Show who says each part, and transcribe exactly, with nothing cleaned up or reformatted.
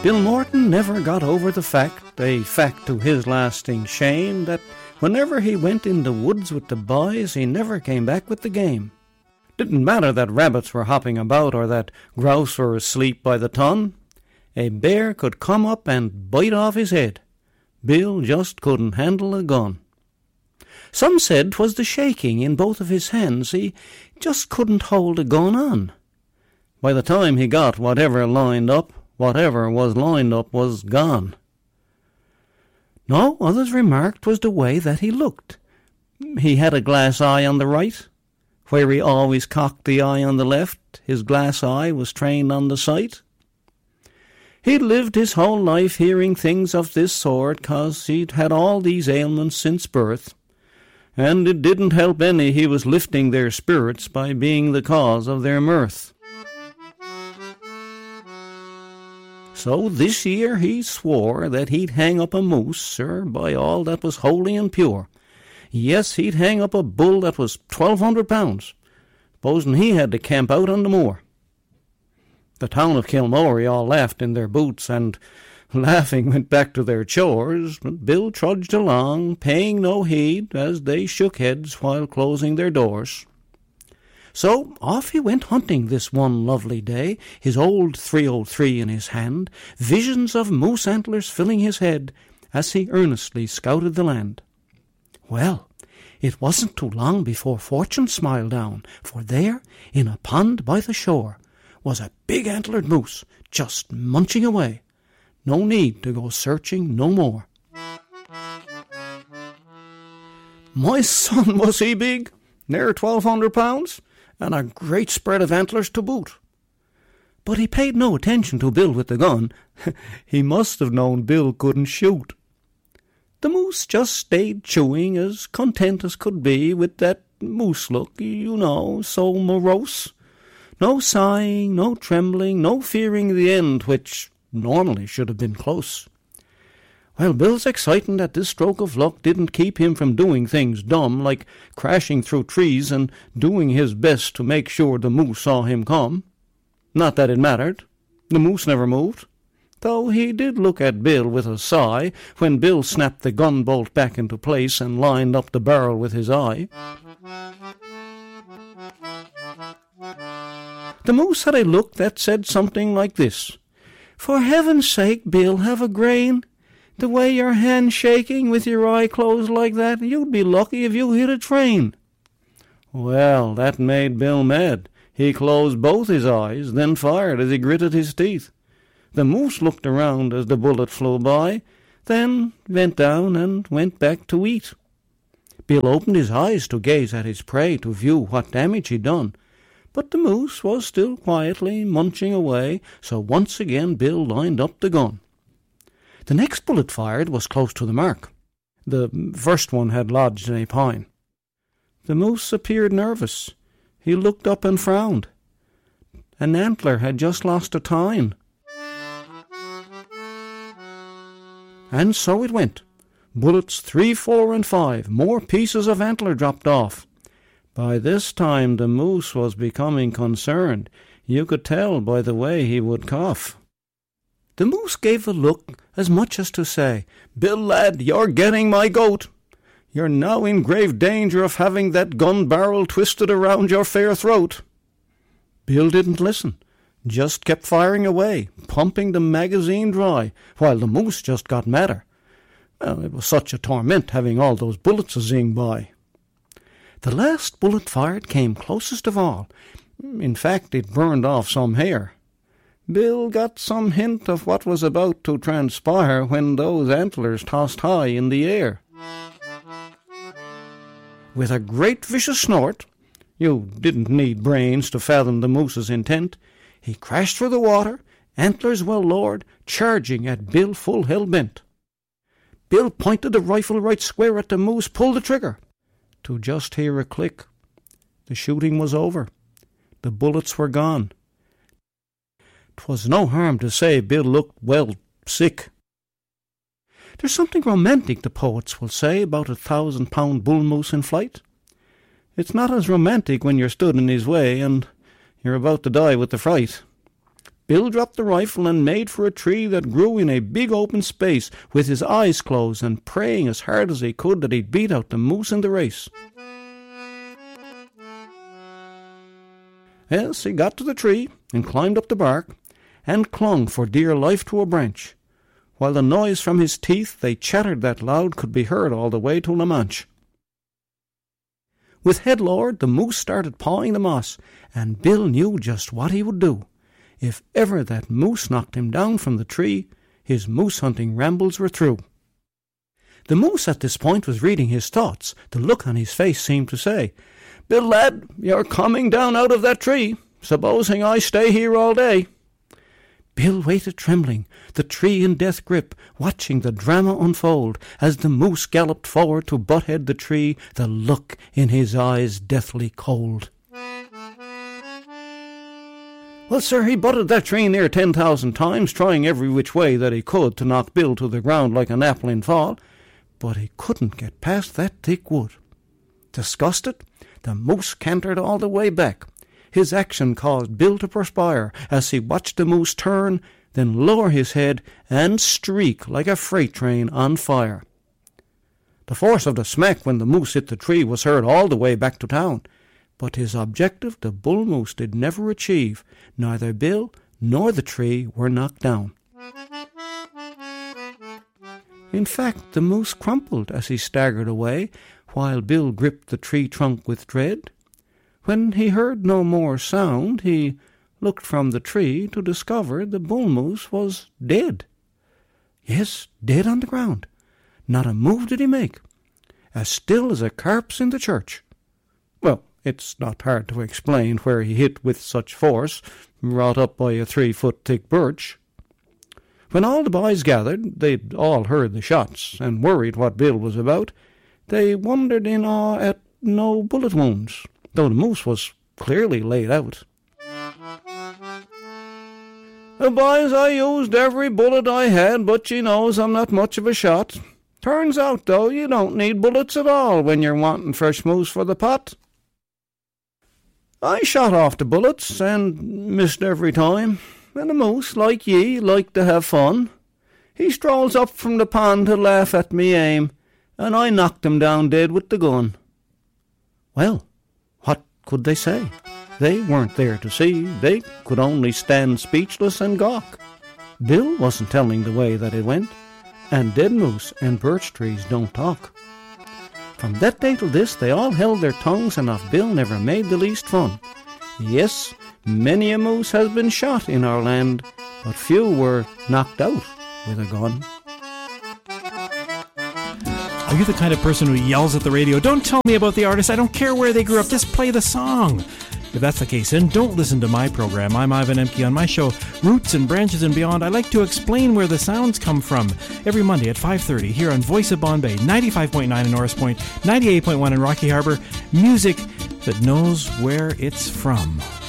Speaker 1: Bill Morton never got over the fact, a fact to his lasting shame, that whenever he went in the woods with the boys, he never came back with the game. Didn't matter that rabbits were hopping about or that grouse were asleep by the ton. A bear could come up and bite off his head. Bill just couldn't handle a gun. Some said 'twas the shaking in both of his hands. He just couldn't hold a gun on. By the time he got whatever lined up, whatever was lined up was gone. No, others remarked 'twas the way that he looked. He had a glass eye on the right. Where he always cocked the eye on the left, his glass eye was trained on the sight. He'd lived his whole life hearing things of this sort, 'cause he'd had all these ailments since birth, and it didn't help any he was lifting their spirits by being the cause of their mirth. So this year he swore that he'd hang up a moose, sir, by all that was holy and pure. Yes, he'd hang up a bull that was twelve hundred pounds, supposing he had to camp out on the moor. The town of Kilmorey all laughed in their boots, and laughing went back to their chores, but Bill trudged along, paying no heed, as they shook heads while closing their doors. So off he went hunting this one lovely day, his old three oh three in his hand, visions of moose antlers filling his head, as he earnestly scouted the land. Well, it wasn't too long before fortune smiled down, for there, in a pond by the shore, was a big antlered moose, just munching away. No need to go searching no more. My son, was he big, near twelve hundred pounds, and a great spread of antlers to boot. But he paid no attention to Bill with the gun. He must have known Bill couldn't shoot. The moose just stayed chewing, as content as could be, with that moose look, you know, so morose. No sighing, no trembling, no fearing the end, which normally should have been close. Well, Bill's excitement at this stroke of luck didn't keep him from doing things dumb, like crashing through trees and doing his best to make sure the moose saw him come. Not that it mattered. The moose never moved, though he did look at Bill with a sigh when Bill snapped the gun bolt back into place and lined up the barrel with his eye. The moose had a look that said something like this: "For heaven's sake, Bill, have a grain. The way your hand's shaking with your eye closed like that, you'd be lucky if you hit a train." Well, that made Bill mad. He closed both his eyes, then fired as he gritted his teeth. The moose looked around as the bullet flew by, then bent down and went back to eat. Bill opened his eyes to gaze at his prey to view what damage he'd done, but the moose was still quietly munching away, so once again Bill lined up the gun. The next bullet fired was close to the mark. The first one had lodged in a pine. The moose appeared nervous. He looked up and frowned. An antler had just lost a tine. And so it went. Bullets three, four, and five. More pieces of antler dropped off. By this time the moose was becoming concerned. You could tell by the way he would cough. The moose gave a look as much as to say, "Bill, lad, you're getting my goat. You're now in grave danger of having that gun barrel twisted around your fair throat." Bill didn't listen, just kept firing away, pumping the magazine dry, while the moose just got madder. Well, it was such a torment having all those bullets a-zing by. The last bullet fired came closest of all. In fact, it burned off some hair. Bill got some hint of what was about to transpire when those antlers tossed high in the air. With a great vicious snort, you didn't need brains to fathom the moose's intent, he crashed through the water, antlers well lowered, charging at Bill full hell-bent. Bill pointed the rifle right square at the moose, pulled the trigger, to just hear a click. The shooting was over. The bullets were gone. 'Twas no harm to say Bill looked, well, sick. There's something romantic, the poets will say, about a thousand-pound bull moose in flight. It's not as romantic when you're stood in his way and you're about to die with the fright. Bill dropped the rifle and made for a tree that grew in a big open space, with his eyes closed and praying as hard as he could that he'd beat out the moose in the race. Yes, he got to the tree and climbed up the bark and clung for dear life to a branch, while the noise from his teeth they chattered that loud could be heard all the way to La Manche. With head lowered, the moose started pawing the moss, and Bill knew just what he would do. If ever that moose knocked him down from the tree, his moose-hunting rambles were through. The moose at this point was reading his thoughts. The look on his face seemed to say, "Bill, lad, you're coming down out of that tree. Supposing I stay here all day?" Bill waited trembling, the tree in death grip, watching the drama unfold, as the moose galloped forward to butt head the tree, the look in his eyes deathly cold. Well, sir, he butted that tree near ten thousand times, trying every which way that he could to knock Bill to the ground like an apple in fall, but he couldn't get past that thick wood. Disgusted, the moose cantered all the way back. His action caused Bill to perspire as he watched the moose turn, then lower his head and streak like a freight train on fire. The force of the smack when the moose hit the tree was heard all the way back to town, but his objective the bull moose did never achieve. Neither Bill nor the tree were knocked down. In fact, the moose crumpled as he staggered away, while Bill gripped the tree trunk with dread. When he heard no more sound, he looked from the tree to discover the bull moose was dead. Yes, dead on the ground. Not a move did he make, as still as a corpse in the church. Well, it's not hard to explain where he hit with such force, wrought up by a three-foot thick birch. When all the boys gathered, they'd all heard the shots, and worried what Bill was about. They wondered in awe at no bullet wounds, though the moose was clearly laid out. "The boys, I used every bullet I had, but ye knows I'm not much of a shot. Turns out, though, you don't need bullets at all when you're wanting fresh moose for the pot. I shot off the bullets, and missed every time, and the moose, like ye, liked to have fun. He strolls up from the pond to laugh at me aim, and I knocked him down dead with the gun." Well, what could they say? They weren't there to see. They could only stand speechless and gawk. Bill wasn't telling the way that it went, and dead moose and birch trees don't talk. From that day till this, they all held their tongues, and off Bill never made the least fun. Yes, many a moose has been shot in our land, but few were knocked out with a gun.
Speaker 2: Are you the kind of person who yells at the radio, "Don't tell me about the artist, I don't care where they grew up, just play the song"? If that's the case, then don't listen to my program. I'm Ivan Emke. On my show, Roots and Branches and Beyond, I like to explain where the sounds come from. Every Monday at five thirty here on Voice of Bombay, ninety-five point nine in Norris Point, ninety-eight point one in Rocky Harbor. Music that knows where it's from.